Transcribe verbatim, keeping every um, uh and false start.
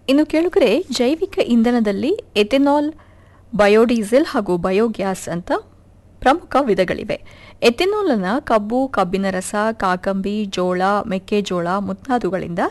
ಇನ್ನು ಕೇಳುಗರೆ, ಜೈವಿಕ ಇಂಧನದಲ್ಲಿ ಎಥೆನಾಲ್, ಬಯೋಡೀಸೆಲ್ ಹಾಗೂ ಬಯೋಗ್ಯಾಸ್ ಅಂತ ಪ್ರಮುಖ ವಿಧಗಳಿವೆ. ಎಥೆನಾಲ್ ಅನ್ನು ಕಬ್ಬು, ಕಬ್ಬಿನ ರಸ, ಕಾಕಂಬಿ, ಜೋಳ, ಮೆಕ್ಕೆಜೋಳ ಮುಂತಾದವುಗಳಿಂದ